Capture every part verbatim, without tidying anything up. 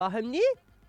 فاهمني؟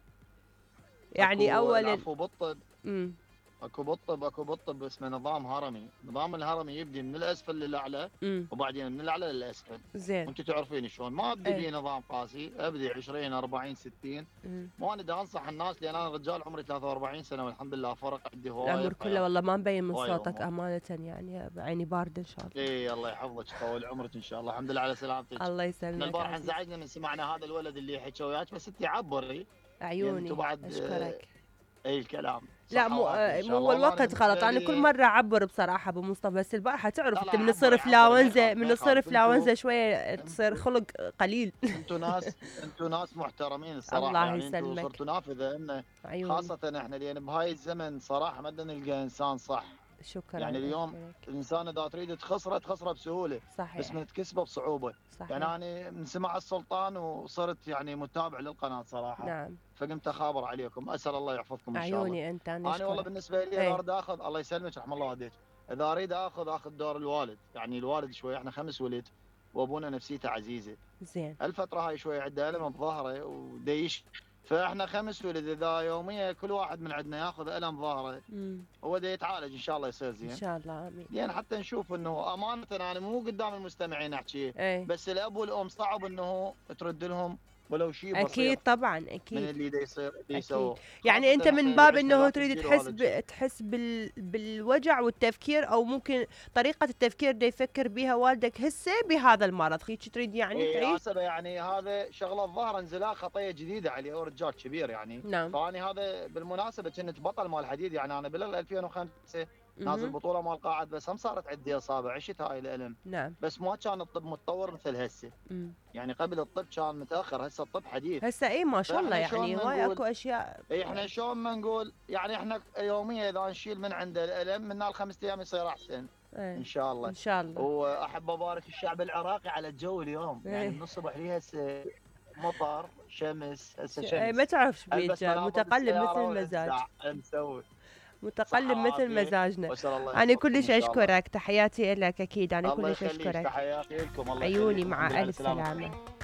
يعني اكو اول العفو بالطب. امم اكو بالطب اكو بالطب اسمه نظام هرمي، نظام الهرمي يبدي من الاسفل للاعلى امم وبعدين من الاعلى للاسفل. زين. وانت تعرفين شلون، ما ابدي ايه. بيه نظام قاسي، ابدي عشرين أربعين ستين. امم مو انا دا انصح الناس لان انا رجال عمري ثلاثة وأربعين سنه والحمد لله فرق عندي هوايه العمر كله بحياتي. والله ما مبين من هوايه صوتك امور. امانة، يعني بعيني باردة ان شاء الله. اي الله يحفظك يطول عمرك ان شاء الله، الحمد لله على سلامتك. الله احنا يسلمك البارحه عزيز. انزعجنا من سمعنا هذا الولد اللي يحكي وياك، بس انت عبري. لان انتم عيوني بعد آه، اشكرك. اي الكلام. لا صحه مو وعافيه ان آه، شاء مو الله. والله انا الوقت غلط، بالنسبه انا كل لي، مرة اعبر بصراحة ابو مصطفى، بس البارحة تعرف لا انت لا من عبري الصرف عبري ما لاونزة، يخالف من ما يخالف. الصرف انتم لاونزة شوية تصير انتم خلق قليل. انتم ناس انتم ناس محترمين الصراحه، الله يعني انتم يسلمك. صرتوا نافذه انه عيوني. خاصه احنا لان بهاي الزمن صراحه ما بدنا نلقى انسان صح. يعني شكرا اليوم اشكرك. الانسان اذا تريد تخسره تخسره بسهوله، بس صحيح. من تكسبه بصعوبه. يعني صحيح. انا من سمع السلطان وصرت يعني متابع للقناه صراحه، نعم. فقمت اخابر عليكم. اسال الله يحفظكم ان شاء الله. عيوني انت، انا انا والله اشكرك. بالنسبه لي اذا ايه. اريد اخذ، الله يسلمك رحم الله والديك، اذا اريد اخذ اخذ دور الوالد. يعني الوالد شوي، احنا خمس ولد وابونا نفسيته عزيزه. زين. الفتره هاي شوي عنده الم بظهره وديش، فاحنا خمس ولد، اذا يوميا كل واحد من عندنا ياخذ الم ظهره امم هو دا يتعالج ان شاء الله يصير ان زين. شاء الله امين. لان حتى نشوف انه امانه انا مو قدام المستمعين احكي، ايه. بس الاب والام صعب انه ترد لهم ولو شيء اكيد بسيط طبعا من اكيد. اللي دا يصير اللي اكيد. يسووه. يعني خاصه انت من احنا اللي باب عشنا انه ذاك تريد الجيل تحس وهذا الجيل. ب... تحس بال... بالوجع والتفكير، او ممكن طريقة التفكير اللي يفكر بها والدك هسه بهذا المرض، هيك تريد يعني اي تعيش. حسب، يعني هذا شغله الظاهر انزلاق خطيه جديده عليه، هو رجال كبير يعني. نعم. فاني هذا بالمناسبه كنت بطل مال حديد، يعني انا بال ألفين وخمسة نازل اها. بطوله مال قاعد، بس هم صارت عندي اصابع، عشت هاي الالم. نعم. بس ما كان الطب متطور مثل هسه. امم يعني قبل الطب كان متاخر، هسه الطب حديث. هسه اي ما شاء الله، فاحنا شلون يعني ما هواي نقول، اكو اشياء اي احنا يعني. شلون ما نقول، يعني احنا يوميا اذا نشيل من عنده الالم من الخمس ايام يصير احسن ايه. ان شاء الله. ان شاء الله. واحب ابارك الشعب العراقي على الجو اليوم، يعني ايه. من الصبح لي هسه مطر شمس، هسه ش... إيه ما شمس. تعرف البس بيك، ملابس متقلب مثل بالسياره المزاج. وننزع نسوي. متقلب صحه مثل وعافيه، مزاجنا. واسال الله أنا يحفظكم ان كلش شاء الله. أشكرك، تحياتي لك أكيد، أنا الله كلش يخليك، أشكرك. تحياتي لكم، الله عيوني، يخليكم، الحمد مع لله على ألف سلامة. سلامتكم.